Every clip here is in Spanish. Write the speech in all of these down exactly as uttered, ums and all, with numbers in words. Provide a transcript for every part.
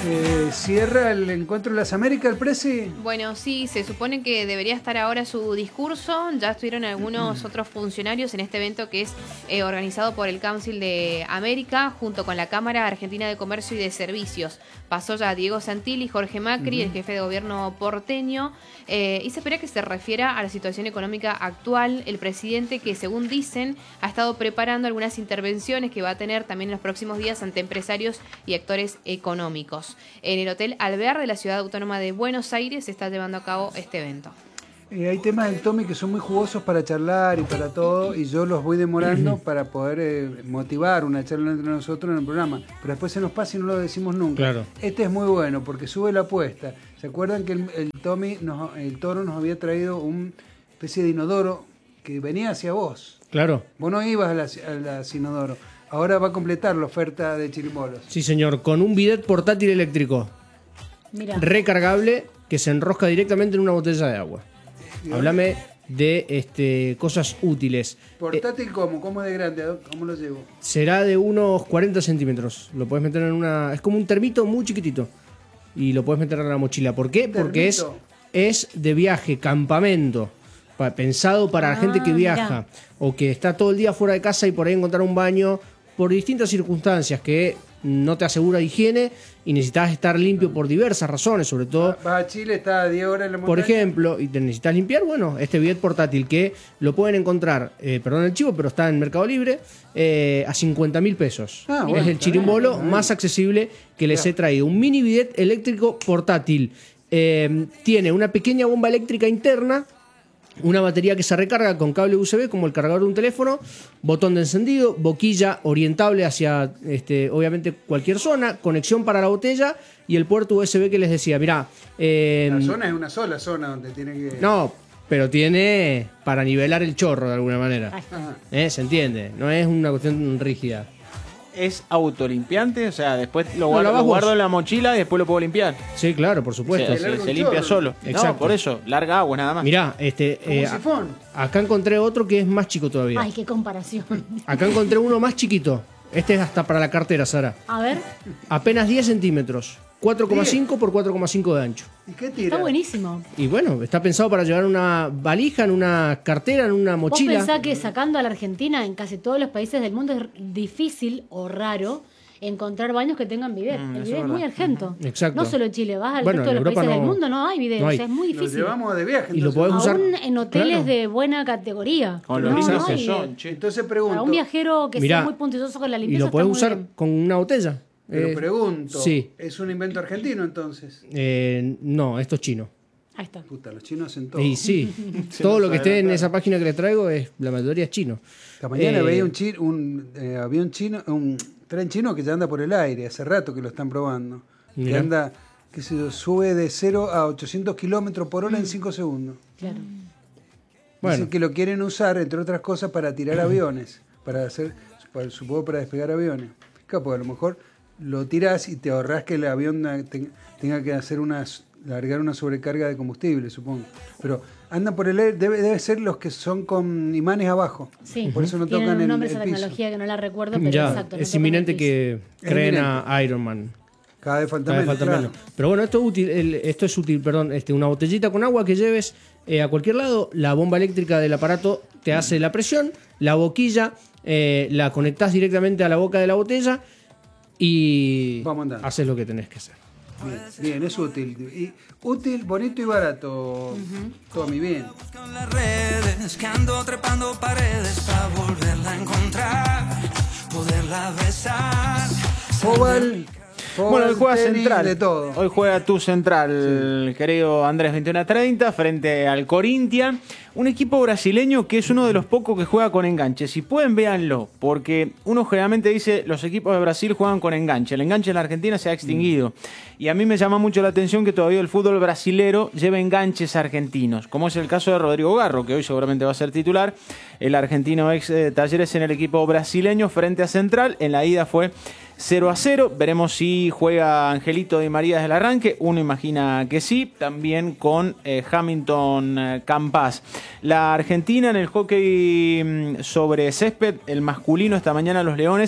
Eh, ¿Cierra el encuentro de las Américas, el Presi? Bueno, sí, se supone que debería estar ahora su discurso. Ya estuvieron algunos otros funcionarios en este evento que es eh, organizado por el Council de América junto con la Cámara Argentina de Comercio y de Servicios. Pasó ya Diego Santilli, Jorge Macri, uh-huh. el jefe de gobierno porteño, eh, y se espera que se refiera a la situación económica actual. El presidente, que según dicen, ha estado preparando algunas intervenciones que va a tener también en los próximos días ante empresarios y actores económicos. En el Hotel Alvear de la Ciudad Autónoma de Buenos Aires se está llevando a cabo este evento. Eh, hay temas del Tommy que son muy jugosos para charlar y para todo, y yo los voy demorando para poder eh, motivar una charla entre nosotros en el programa, pero después se nos pasa y no lo decimos nunca. Claro. Este es muy bueno porque sube la apuesta. ¿Se acuerdan que el, el Tommy, nos, el Toro nos había traído una especie de inodoro que venía hacia vos? Claro. Vos no ibas a la, a la inodoro. Ahora va a completar la oferta de Chirimbolos. Sí, señor, con un bidet portátil eléctrico. Mirá. Recargable que se enrosca directamente en una botella de agua. Háblame de este, cosas útiles. ¿Portátil eh, cómo? ¿Cómo de grande? ¿Cómo lo llevo? Será de unos cuarenta centímetros. Lo puedes meter en una... Es como un termito muy chiquitito. Y lo puedes meter en la mochila. ¿Por qué? Porque es, es de viaje, campamento. Pensado para ah, la gente que viaja. Mirá. O que está todo el día fuera de casa y por ahí encontrar un baño por distintas circunstancias que no te asegura higiene y necesitas estar limpio por diversas razones, sobre todo... Vas a Chile, está a diez horas en la montaña. Por ejemplo, y te necesitas limpiar, bueno, este bidet portátil que lo pueden encontrar, eh, perdón el chivo, pero está en Mercado Libre, eh, a cincuenta mil pesos. Ah, bueno, es el chirimbolo bien, bien. más accesible que les claro. he traído. Un mini bidet eléctrico portátil. Eh, tiene una pequeña bomba eléctrica interna, una batería que se recarga con cable U S B como el cargador de un teléfono, botón de encendido, boquilla orientable hacia este, obviamente cualquier zona, conexión para la botella y el puerto U S B que les decía. Mirá, eh, la zona es una sola zona donde tiene que... No, pero tiene para nivelar el chorro de alguna manera. ¿Eh? ¿Se entiende? No es una cuestión rígida. ¿Es autolimpiante? O sea, después lo guardo, no, lo guardo en la mochila y después lo puedo limpiar. Sí, claro, por supuesto. Se, se, se limpia solo. Exacto. No, por eso, larga agua nada más. Mirá, este, eh, acá encontré otro que es más chico todavía. Ay, qué comparación. Acá encontré uno más chiquito. Este es hasta para la cartera, Sara. A ver. Apenas diez centímetros. cuatro coma cinco por cuatro coma cinco de ancho. ¿Y qué tira? Está buenísimo. Y bueno, está pensado para llevar una valija, en una cartera, en una mochila. ¿Vos pensás que sacando a la Argentina, en casi todos los países del mundo es difícil o raro encontrar baños que tengan bidet? Mm, el bidet es muy argento. Exacto. No solo Chile, vas al bueno, resto de los países no, del mundo, no hay bidet. No hay. O sea, es muy difícil. Nos llevamos de viaje. Y lo podés usar aún en hoteles claro. de buena categoría. Con los no, lindos no que hay, son, che. Entonces pregunto. Para un viajero que mirá, sea muy puntilloso con la limpieza. Y lo podés usar bien. con una botella. Pero eh, pregunto, sí. ¿es un invento argentino entonces? Eh, no, esto es chino. Ahí está. Puta, los chinos hacen todo. Y sí, todo lo que esté en esa página que les traigo es la mayoría es chino. Esta mañana eh, veía un, chi, un eh, avión chino, un tren chino que ya anda por el aire, hace rato que lo están probando. Mirá. Que anda, que se sube de cero a ochocientos kilómetros por hora en cinco segundos. Claro. Bueno. Dicen que lo quieren usar, entre otras cosas, para tirar aviones, para hacer, para, supongo, para despegar aviones. Claro, porque a lo mejor lo tirás y te ahorrás que el avión te, tenga que hacer unas, largar una sobrecarga de combustible, supongo. Pero andan por el aire, debe, debe ser los que son con imanes abajo. Sí, por eso no tienen tocan un nombre el, esa el tecnología piso. que no la recuerdo, pero ya, exacto. No es inminente que creen inminente. a Iron Man. Cada vez falta Cada menos. vez falta Claro. menos. Pero bueno, esto es útil, el, esto es útil, perdón, este, una botellita con agua que lleves eh, a cualquier lado, la bomba eléctrica del aparato te hace la presión, la boquilla eh, la conectás directamente a la boca de la botella y haces lo que tenés que hacer. Bien, bien, es útil. Y, útil, bonito y barato. Uh-huh. Tommy, bien. Con las redes, que ando trepando paredes para volverla a encontrar, poderla besar. Oval. Bueno, hoy juega Central. De todo. Hoy juega tu Central, sí. Querido Andrés, veintiuno a treinta, frente al Corinthians. Un equipo brasileño que es uno de los pocos que juega con enganche. Si pueden, véanlo, porque uno generalmente dice los equipos de Brasil juegan con enganche. El enganche en la Argentina se ha extinguido. Mm. Y a mí me llama mucho la atención que todavía el fútbol brasilero lleva enganches argentinos, como es el caso de Rodrigo Garro, que hoy seguramente va a ser titular. El argentino ex eh, Talleres en el equipo brasileño frente a Central. En la ida fue cero a cero. Veremos si juega Angelito Di María desde el arranque. Uno imagina que sí. También con eh, Hamilton eh, Campas. La Argentina en el hockey sobre césped, el masculino, esta mañana los Leones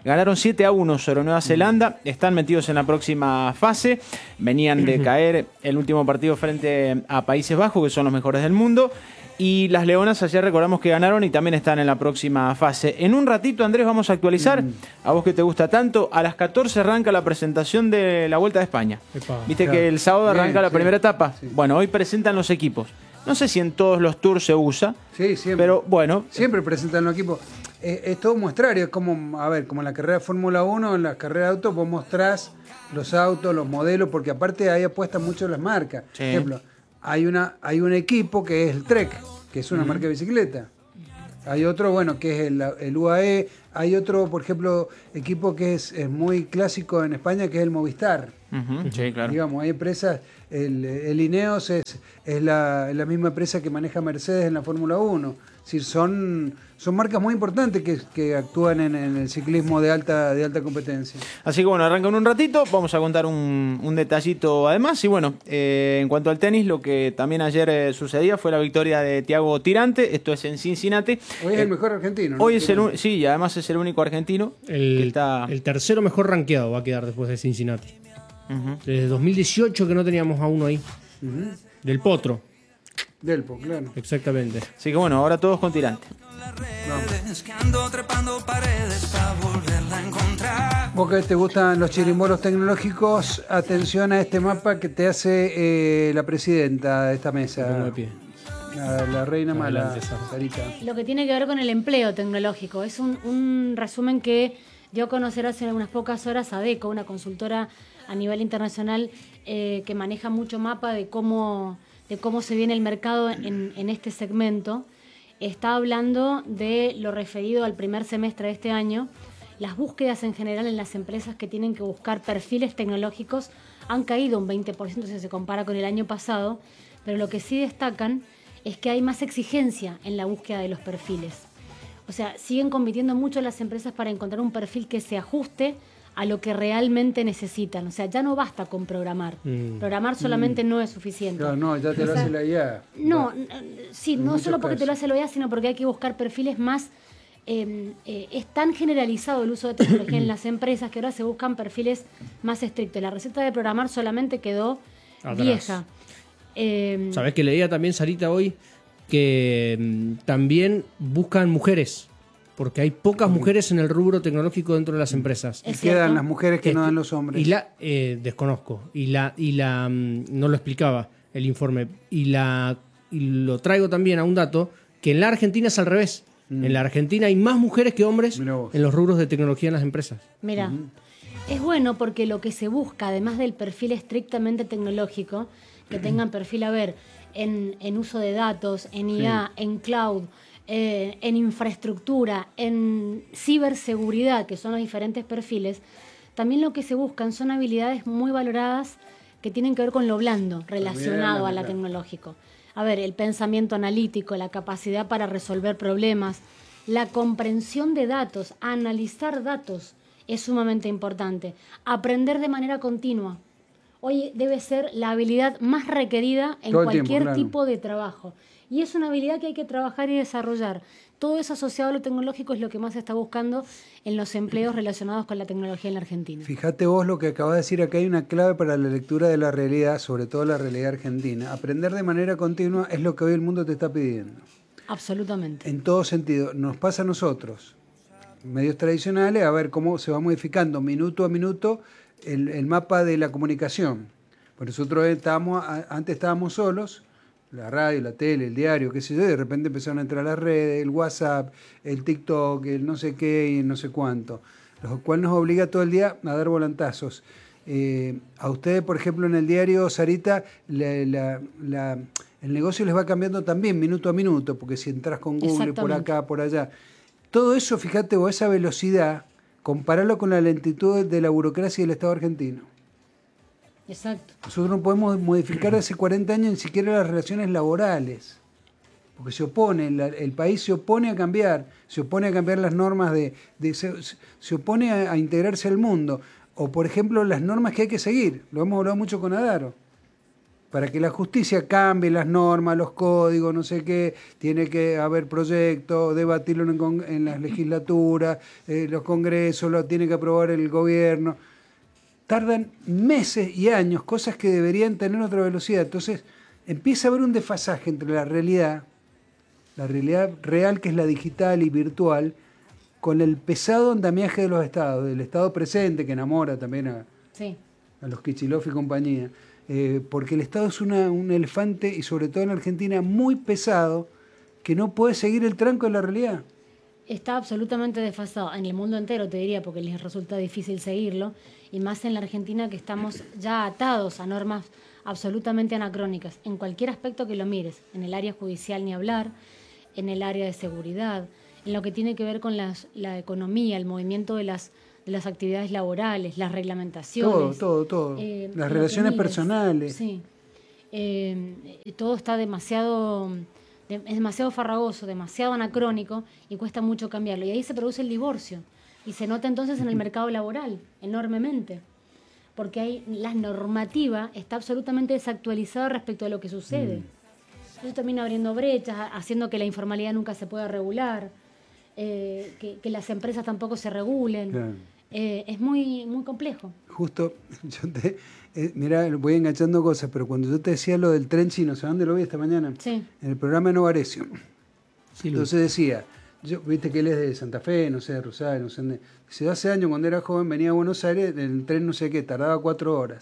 Ganaron siete a uno sobre Nueva Zelanda, están metidos en la próxima fase, venían de caer el último partido frente a Países Bajos, que son los mejores del mundo. Y las Leonas ayer recordamos que ganaron y también están en la próxima fase. En un ratito, Andrés, vamos a actualizar, mm. a vos que te gusta tanto, a las catorce arranca la presentación de la Vuelta de España. Epa, Viste claro. que el sábado arranca Bien, la sí, primera etapa. Sí. Bueno, hoy presentan los equipos. No sé si en todos los tours se usa, sí, siempre. pero bueno. Siempre presentan los equipos. Eh, es todo muestrario, es como, a ver, como en la carrera de Fórmula uno, en la carrera de autos, vos mostrás los autos, los modelos, porque aparte ahí apuestan mucho las marcas. Sí. Por ejemplo, Hay, una, hay un equipo que es el Trek, que es una uh-huh. marca de bicicleta. Hay otro, bueno, que es el, el U A E. Hay otro, por ejemplo, equipo que es, es muy clásico en España, que es el Movistar. Uh-huh. Sí, claro. Digamos, hay empresas, el, el Ineos es, es la, la misma empresa que maneja Mercedes en la Fórmula uno. Es decir, son, son marcas muy importantes que, que actúan en, en el ciclismo de alta, de alta competencia. Así que bueno, arrancan un ratito, vamos a contar un, un detallito además. Y bueno, eh, en cuanto al tenis, lo que también ayer eh, sucedía fue la victoria de Thiago Tirante, esto es en Cincinnati. Hoy es eh, el mejor argentino, ¿no? Hoy es el, sí, y además es el único argentino. El, que está... el tercero mejor rankeado va a quedar después de Cincinnati. Uh-huh. Desde dos mil dieciocho que no teníamos a uno ahí. Uh-huh. Del Potro. Delpo, claro. Exactamente. Así que bueno, ahora todos con Tirante. Vos que te gustan los chirimbolos tecnológicos, atención a este mapa que te hace eh, la presidenta de esta mesa. La, la reina mala, Sarita. Lo que tiene que ver con el empleo tecnológico. Es un, un resumen que dio a conocer hace unas pocas horas Adecco, una consultora a nivel internacional eh, que maneja mucho mapa de cómo, de cómo se viene el mercado en, en este segmento. Está hablando de lo referido al primer semestre de este año. Las búsquedas en general en las empresas que tienen que buscar perfiles tecnológicos han caído un veinte por ciento si se compara con el año pasado, pero lo que sí destacan es que hay más exigencia en la búsqueda de los perfiles. O sea, siguen compitiendo mucho las empresas para encontrar un perfil que se ajuste a lo que realmente necesitan. O sea, ya no basta con programar. Mm. Programar solamente mm. no es suficiente. No, no, ya te lo hace la I A. No, sí, no solo porque casos. te lo hace la I A, sino porque hay que buscar perfiles más... Eh, eh, es tan generalizado el uso de tecnología en las empresas que ahora se buscan perfiles más estrictos. La receta de programar solamente quedó Atrás. vieja. Eh, ¿Sabés que leía también, Sarita, hoy que mm, también buscan mujeres? Porque hay pocas mujeres en el rubro tecnológico dentro de las empresas. Y quedan las mujeres que es, no dan los hombres. Y la eh, desconozco. Y la y la mm, no lo explicaba el informe. Y la y lo traigo también a un dato que en la Argentina es al revés. Mm. En la Argentina hay más mujeres que hombres en los rubros de tecnología en las empresas. Mira, mm. es bueno porque lo que se busca, además del perfil estrictamente tecnológico, que tengan perfil, a ver, en, en uso de datos, en I A, sí. en cloud, eh, en infraestructura, en ciberseguridad, que son los diferentes perfiles, también lo que se buscan son habilidades muy valoradas que tienen que ver con lo blando, relacionado a la tecnológico. A ver, el pensamiento analítico, la capacidad para resolver problemas, la comprensión de datos, analizar datos es sumamente importante. Aprender de manera continua. Hoy debe ser la habilidad más requerida en cualquier tiempo, claro. tipo de trabajo. Y es una habilidad que hay que trabajar y desarrollar. Todo eso asociado a lo tecnológico es lo que más se está buscando en los empleos relacionados con la tecnología en la Argentina. Fíjate vos lo que acabas de decir, acá hay una clave para la lectura de la realidad, sobre todo la realidad argentina. Aprender de manera continua es lo que hoy el mundo te está pidiendo. Absolutamente. En todo sentido. Nos pasa a nosotros, medios tradicionales, a ver cómo se va modificando minuto a minuto el, el mapa de la comunicación. Por nosotros estábamos, antes estábamos solos, la radio, la tele, el diario, qué sé yo, y de repente empezaron a entrar las redes, el WhatsApp, el TikTok, el no sé qué y no sé cuánto, lo cual nos obliga todo el día a dar volantazos. Eh, a ustedes, por ejemplo, en el diario, Sarita, la, la, la, el negocio les va cambiando también minuto a minuto, porque si entras con Google por acá, por allá, todo eso, fíjate vos, esa velocidad, compararlo con la lentitud de la burocracia del Estado argentino. Exacto. Nosotros no podemos modificar hace cuarenta años ni siquiera las relaciones laborales, porque se opone, la, el país se opone a cambiar, se opone a cambiar las normas, de, de se, se opone a, a integrarse al mundo, o por ejemplo las normas que hay que seguir, lo hemos hablado mucho con Adaro. para que la justicia cambie las normas, los códigos, no sé qué, tiene que haber proyectos, debatirlo en, con, en las legislaturas, eh, los congresos, lo tiene que aprobar el gobierno. Tardan meses y años, cosas que deberían tener otra velocidad. Entonces empieza a haber un desfasaje entre la realidad, la realidad real que es la digital y virtual, con el pesado andamiaje de los estados, del estado presente que enamora también a, sí. a los Kicillof y compañía. Eh, porque el Estado es una, un elefante, y sobre todo en Argentina, muy pesado, que no puede seguir el tranco de la realidad. Está absolutamente desfasado en el mundo entero, te diría, porque les resulta difícil seguirlo, y más en la Argentina, que estamos ya atados a normas absolutamente anacrónicas, en cualquier aspecto que lo mires, en el área judicial ni hablar, en el área de seguridad, en lo que tiene que ver con las, la economía, el movimiento de las de las actividades laborales, las reglamentaciones. Todo, todo, todo. Eh, las relaciones personales. Sí. Eh, todo está demasiado, de, es demasiado farragoso, demasiado anacrónico y cuesta mucho cambiarlo. Y ahí se produce el divorcio. Y se nota entonces en el mercado laboral, enormemente. Porque ahí la normativa está absolutamente desactualizada respecto a lo que sucede. Mm. Eso termina abriendo brechas, haciendo que la informalidad nunca se pueda regular, eh, que, que las empresas tampoco se regulen. Claro. Eh, es muy, muy complejo. Justo, yo te, eh, mirá, voy enganchando cosas, pero cuando yo te decía lo del tren chino, ¿sabes dónde lo vi esta mañana? Sí. En el programa de Novarecio. Sí, entonces decía, yo, viste que él es de Santa Fe, no sé, de Rosario, no sé dónde. Dice, hace años cuando era joven venía a Buenos Aires, el tren no sé qué, tardaba cuatro horas.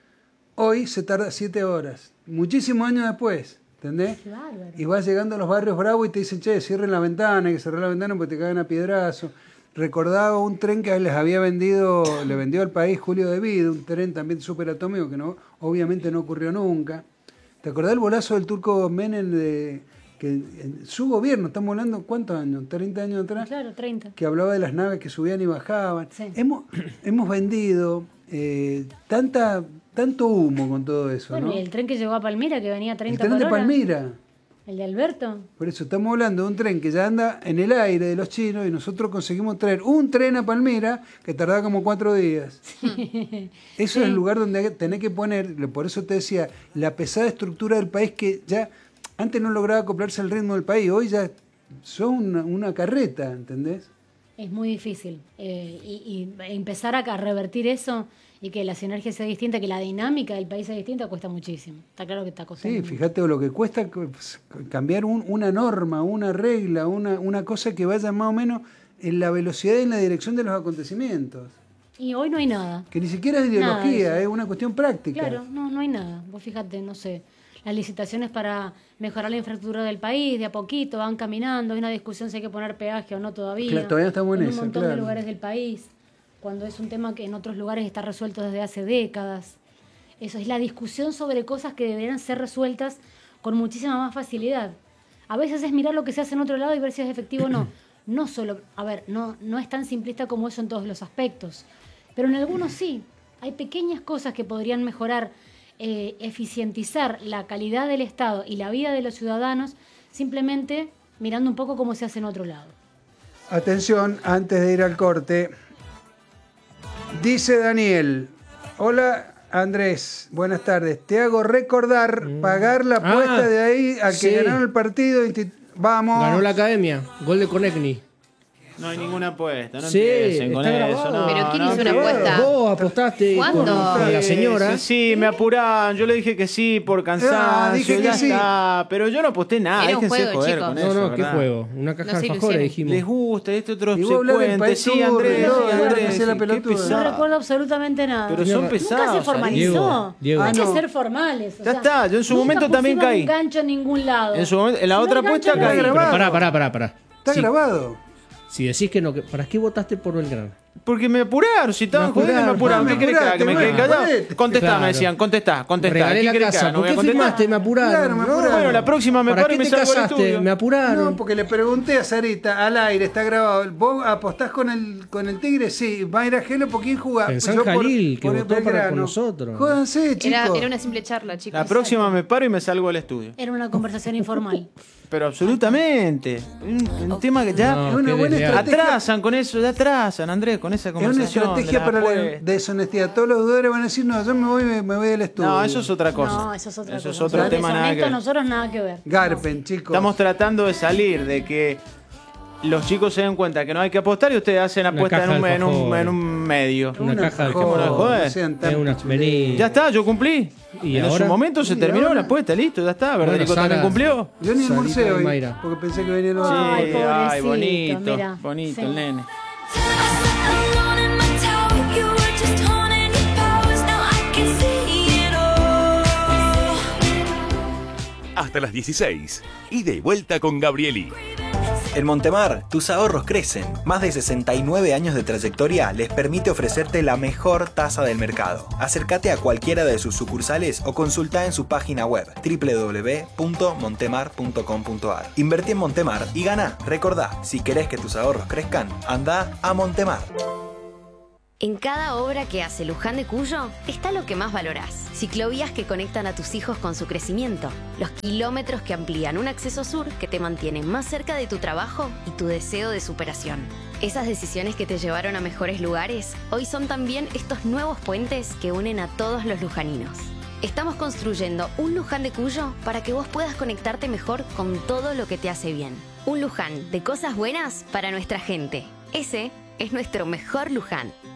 Hoy se tarda siete horas, muchísimos años después, ¿entendés? Qué bárbaro. Y vas llegando a los barrios bravos y te dicen, che, cierren la ventana, hay que cerrar la ventana porque te cagan a piedrazo. Recordaba un tren que les había vendido, le vendió al país Julio De Vido, un tren también súper atómico que no, obviamente no ocurrió nunca. ¿Te acordás el bolazo del turco Menem de que en su gobierno, estamos hablando, ¿cuántos años? ¿treinta años atrás? Claro, treinta. Que hablaba de las naves que subían y bajaban. Sí. Hemos, hemos vendido eh, tanta, tanto humo con todo eso, bueno, ¿no? y el tren que llegó a Palmira, que venía a treinta el tren por de hora. Palmira. ¿El de Alberto? Por eso estamos hablando de un tren que ya anda en el aire de los chinos y nosotros conseguimos traer un tren a Palmira que tardaba como cuatro días. Sí. Eso sí. Es el lugar donde tenés que poner, por eso te decía, la pesada estructura del país que ya antes no lograba acoplarse al ritmo del país, hoy ya son una, una carreta, ¿entendés? Es muy difícil. Eh, y, y empezar a revertir eso y que la sinergia sea distinta, que la dinámica del país sea distinta, cuesta muchísimo. Está claro que está costando. Sí, fíjate lo que cuesta cambiar un, una norma, una regla, una, una cosa que vaya más o menos en la velocidad y en la dirección de los acontecimientos. Y hoy no hay nada. Que ni siquiera es ideología, es una cuestión práctica. Claro, no, no hay nada. Vos fíjate, no sé, las licitaciones para mejorar la infraestructura del país, de a poquito van caminando, hay una discusión si hay que poner peaje o no todavía. Claro, todavía estamos en, en eso, un montón claro. de lugares del país, cuando es un tema que en otros lugares está resuelto desde hace décadas. Eso es la discusión sobre cosas que deberían ser resueltas con muchísima más facilidad. A veces es mirar lo que se hace en otro lado y ver si es efectivo o no. No solo, a ver, no, no es tan simplista como eso en todos los aspectos, pero en algunos sí. Hay pequeñas cosas que podrían mejorar, eh, eficientizar la calidad del Estado y la vida de los ciudadanos simplemente mirando un poco cómo se hace en otro lado. Atención, antes de ir al corte, dice Daniel, hola Andrés, buenas tardes, te hago recordar mm. pagar la apuesta ah, de ahí a que sí. ganaron el partido, vamos. Ganó la Academia, gol de Konechny. No hay ninguna apuesta, no sí, empiecen con eso. No, ¿Pero quién no, hizo una no, apuesta? Vos apostaste ¿Cuándo? con, con la señora. Sí, sí, me apuraban. Yo le dije que sí por cansancio. Ah, dije ya que sí. Está. Pero yo no aposté nada. Era un Déjense juego, joder chicos. con no, eso, no, ¿verdad? ¿qué juego? Una caja no, de sí, alfajores, dijimos. Les gusta, este otro y se cuente. Sí, Andrés, todo, sí, Andrés. la Qué pesado. No recuerdo absolutamente nada. Pero son pesados. Nunca se formalizó. Diego, Diego. Hay Ah, no. que ser formales. O Ya sea, está, yo en su momento también caí. No gancho en ningún lado. En su momento, en la Si otra no hay apuesta gancho, no caí. hay. grabado. Pará, pará, pará, pará. Está Sí. grabado. Si decís que no, que- ¿para qué votaste por Belgrano? Porque me apuraron, si estaban Me jodiendo me apuraron. apuraron, ¿Qué me querés que haga? ¿Que me apuraste, quede bueno, callado? Contestá, Claro. me decían, contestá, contestá. Regalé ¿Qué la querés que casa. haga? No ¿Por voy a qué contestar. firmaste? Me apuraron. Claro, me apuraron. Bueno, la próxima me ¿Para paro qué y me te salgo del casaste? estudio. Me apuraron. No, porque le pregunté a Sarita al aire, está grabado. ¿Vos apostás con el, con el Tigre? Sí. ¿Va a ir a Gelo por quién juega? Pensá Yo en Jalil, que el votó para Belgrano. con nosotros. Jódanse, chicos. Era, era una simple charla, chicos. La próxima me paro y me salgo del estudio. Era una conversación informal. Pero absolutamente. Un, un tema que ya No, Es una qué buena desleal. estrategia. atrasan con eso, ya atrasan, Andrés, con esa Es una conversación. estrategia de la para la apuesta. deshonestidad. Todos los deudores van a decir, no, yo me voy, me, me voy del estudio. No, eso es otra cosa. No, eso es otra Eso cosa. es otro Los tema, nada que deshonestos, ver. nosotros nada que ver. Garpen, chicos. Estamos tratando de salir de que los chicos se den cuenta que no hay que apostar y ustedes hacen Una apuestas en caja un, de en, un, alfajores. en un medio. Una caja de Dejémonos de alfajores. joder. No sean tan Es una pichuleros. experiencia. Ya está, yo cumplí. ¿Y en ahora? su momento se ¿Y terminó ahora? la apuesta, listo, ya está. Verdaderico Bueno, también Sara- cumplió. Yo ni Salita almorcé de hoy, Mayra. porque pensé que venía el Sí, otro. Ay, pobrecito, ay, bonito, mira. bonito Sí. el nene. Alone in my tower, you were just haunting your powers. Now I can see it all. Hasta las dieciséis. Ida y vuelta con Gabrieli. En Montemar, tus ahorros crecen. Más de sesenta y nueve años de trayectoria les permite ofrecerte la mejor tasa del mercado. Acércate a cualquiera de sus sucursales o consulta en su página web doble u doble u doble u punto montemar punto com punto a r. Invertí en Montemar y gana. Recordá, si querés que tus ahorros crezcan, anda a Montemar. En cada obra que hace Luján de Cuyo está lo que más valorás. Ciclovías que conectan a tus hijos con su crecimiento. Los kilómetros que amplían un acceso sur que te mantiene más cerca de tu trabajo y tu deseo de superación. Esas decisiones que te llevaron a mejores lugares, hoy son también estos nuevos puentes que unen a todos los lujaninos. Estamos construyendo un Luján de Cuyo para que vos puedas conectarte mejor con todo lo que te hace bien. Un Luján de cosas buenas para nuestra gente. Ese es nuestro mejor Luján.